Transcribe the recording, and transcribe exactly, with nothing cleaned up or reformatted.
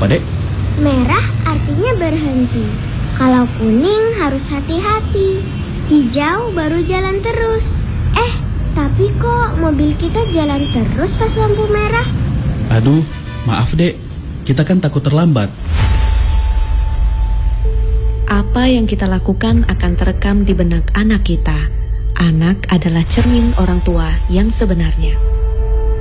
Kenapa, Dek? Merah artinya berhenti. Kalau kuning harus hati-hati. Hijau baru jalan terus. Eh, tapi kok mobil kita jalan terus pas lampu merah? Aduh, maaf, Dek. Kita kan takut terlambat. Apa yang kita lakukan akan terekam di benak anak kita. Anak adalah cermin orang tua yang sebenarnya.